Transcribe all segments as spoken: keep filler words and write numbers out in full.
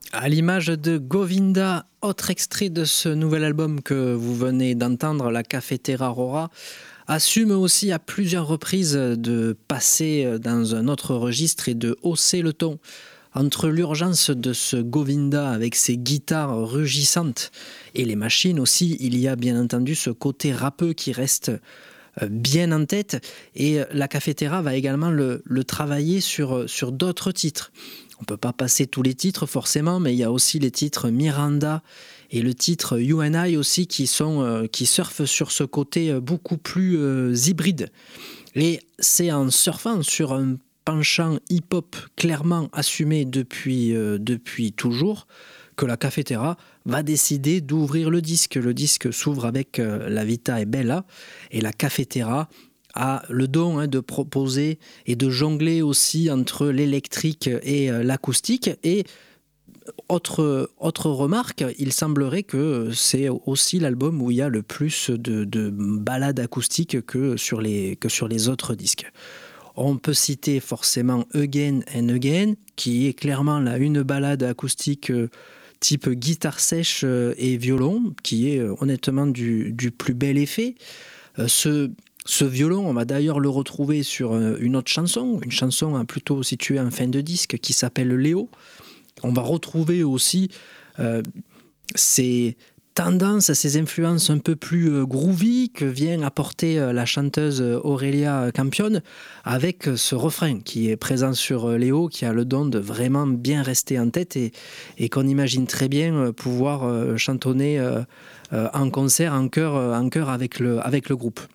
À l'image de Govinda, autre extrait de ce nouvel album que vous venez d'entendre, La Cafetera Rora, assume aussi à plusieurs reprises de passer dans un autre registre et de hausser le ton. Entre l'urgence de ce Govinda avec ses guitares rugissantes et les machines aussi, il y a bien entendu ce côté rappeux qui reste bien en tête, et la Cafetera va également le, le travailler sur, sur d'autres titres. On ne peut pas passer tous les titres forcément, mais il y a aussi les titres Miranda et le titre You and I aussi qui, sont, euh, qui surfent sur ce côté beaucoup plus euh, hybride. Et c'est en surfant sur un penchant hip-hop clairement assumé depuis, euh, depuis toujours que la Cafetera va décider d'ouvrir le disque. Le disque s'ouvre avec euh, La Vita è Bella, et la Cafetera a le don hein, de proposer et de jongler aussi entre l'électrique et euh, l'acoustique. Et autre, autre remarque, il semblerait que c'est aussi l'album où il y a le plus de, de ballades acoustiques que sur, les, que sur les autres disques. On peut citer forcément Again and Again, qui est clairement là une ballade acoustique euh, type guitare sèche euh, et violon, qui est euh, honnêtement du, du plus bel effet. Euh, ce, ce violon, on va d'ailleurs le retrouver sur euh, une autre chanson, une chanson hein, plutôt située en fin de disque, qui s'appelle Léo. On va retrouver aussi euh, ces tendances, ces influences un peu plus euh, groovy que vient apporter euh, la chanteuse Aurélia Campion avec ce refrain qui est présent sur euh, Léo, qui a le don de vraiment bien rester en tête et, et qu'on imagine très bien euh, pouvoir euh, chantonner euh, euh, en concert, en chœur, en chœur avec, le, avec le groupe.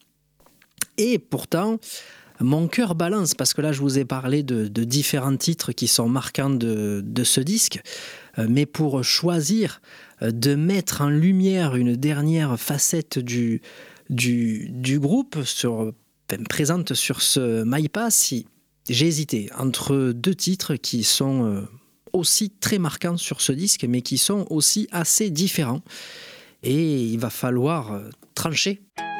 Et pourtant, mon cœur balance, parce que là je vous ai parlé de, de différents titres qui sont marquants de, de ce disque, mais pour choisir de mettre en lumière une dernière facette du, du, du groupe sur, enfin, présente sur ce MyPass, j'ai hésité entre deux titres qui sont aussi très marquants sur ce disque, mais qui sont aussi assez différents. Et il va falloir trancher.